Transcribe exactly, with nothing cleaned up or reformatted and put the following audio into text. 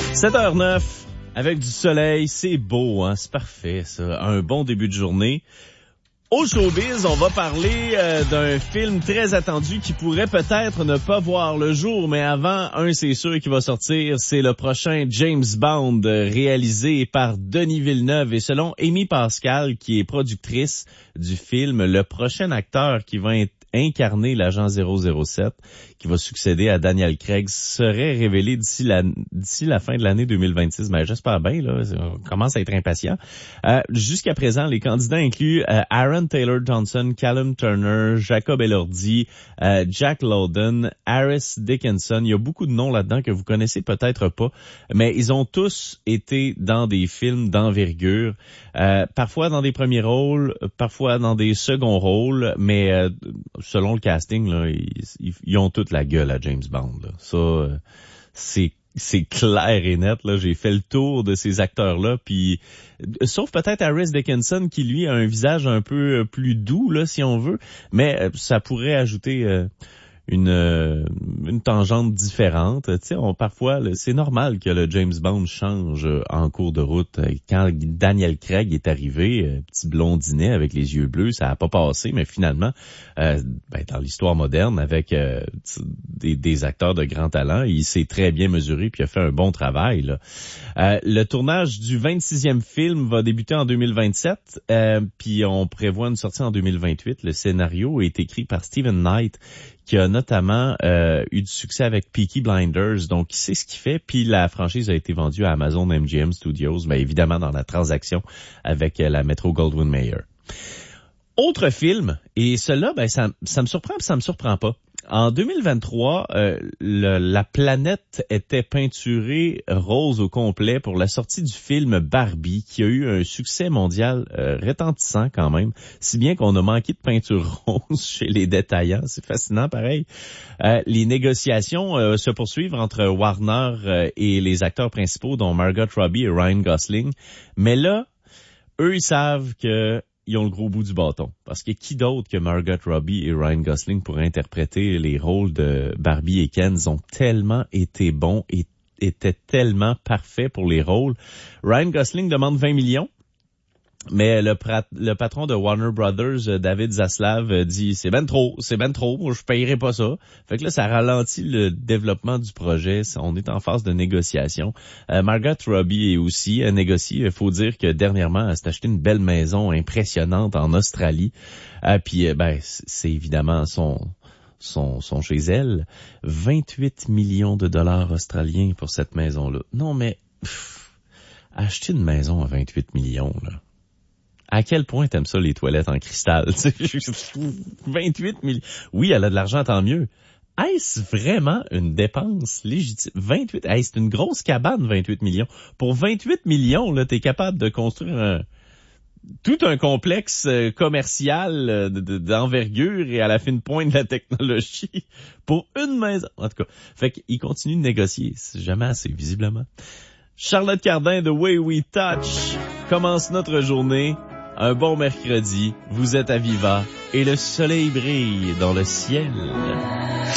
sept heures neuf, avec du soleil, c'est beau, hein, c'est parfait ça, un bon début de journée. Au showbiz, on va parler euh, d'un film très attendu qui pourrait peut-être ne pas voir le jour, mais avant, un c'est sûr qui va sortir, c'est le prochain James Bond euh, réalisé par Denis Villeneuve et selon Amy Pascal, qui est productrice du film, le prochain acteur qui va être incarner l'agent zéro zéro sept, qui va succéder à Daniel Craig, serait révélé d'ici la d'ici la fin de l'année deux mille vingt-six. Mais j'espère bien, là, on commence à être impatient. Euh, jusqu'à présent, les candidats incluent euh, Aaron Taylor Johnson, Callum Turner, Jacob Elordi, euh, Jack Lowden, Harris Dickinson. Il y a beaucoup de noms là-dedans que vous connaissez peut-être pas, mais ils ont tous été dans des films d'envergure, euh, parfois dans des premiers rôles, parfois dans des seconds rôles, mais euh, selon le casting, là, ils, ils ont toute la gueule à James Bond. Là. Ça, euh, c'est c'est clair et net. Là, j'ai fait le tour de ces acteurs-là, puis sauf peut-être Harris Dickinson qui lui a un visage un peu plus doux, là, si on veut, mais ça pourrait ajouter euh, une euh, une tangente différente. Tu sais, on parfois là, c'est normal que le James Bond change en cours de route. Quand Daniel Craig est arrivé, euh, petit blondinet avec les yeux bleus, ça a pas passé, mais finalement, euh, ben, dans l'histoire moderne, avec euh, des, des acteurs de grand talent, il s'est très bien mesuré puis a fait un bon travail. Là. Euh, le tournage du vingt-sixième film va débuter en deux mille vingt-sept, euh, puis on prévoit une sortie en deux mille vingt-huit. Le scénario est écrit par Steven Knight, qui a notamment euh, eu du succès avec Peaky Blinders, donc il sait ce qu'il fait, puis la franchise a été vendue à Amazon M G M Studios, mais évidemment dans la transaction avec euh, la Metro-Goldwyn-Mayer. Autre film, et cela, ben ça, ça me surprend, puis ça me surprend pas. En deux mille vingt-trois, euh, le, la planète était peinturée rose au complet pour la sortie du film Barbie, qui a eu un succès mondial euh, retentissant quand même, si bien qu'on a manqué de peinture rose chez les détaillants. C'est fascinant, pareil. Euh, les négociations euh, se poursuivent entre Warner euh, et les acteurs principaux, dont Margot Robbie et Ryan Gosling. Mais là, eux, ils savent que ils ont le gros bout du bâton. Parce que qui d'autre que Margot Robbie et Ryan Gosling pour interpréter les rôles de Barbie et Ken? Ils ont tellement été bons et étaient tellement parfaits pour les rôles. Ryan Gosling demande vingt millions, mais le, pra- le patron de Warner Brothers, David Zaslav, dit c'est ben trop, c'est ben trop, moi je payerai pas ça. Fait que là, ça ralentit le développement du projet. On est en phase de négociation. Euh, Margot Robbie est aussi à négocier. Il faut dire que dernièrement, elle s'est acheté une belle maison impressionnante en Australie. Euh, puis, ben, c'est évidemment son... Sont, sont chez elle. vingt-huit millions de dollars australiens pour cette maison-là. Non, mais pff, acheter une maison à vingt-huit millions, là. À quel point t'aimes ça, les toilettes en cristal? vingt-huit millions. Oui, elle a de l'argent, tant mieux. Est-ce vraiment une dépense légitime? vingt-huit, hey, c'est une grosse cabane, vingt-huit millions. Pour vingt-huit millions, là, t'es capable de construire un, tout un complexe commercial euh, de, de, d'envergure et à la fine pointe de la technologie pour une maison. En tout cas, fait qu'il continue de négocier. C'est jamais assez, visiblement. Charlotte Cardin de Way We Touch commence notre journée. Un bon mercredi, vous êtes à Viva et le soleil brille dans le ciel.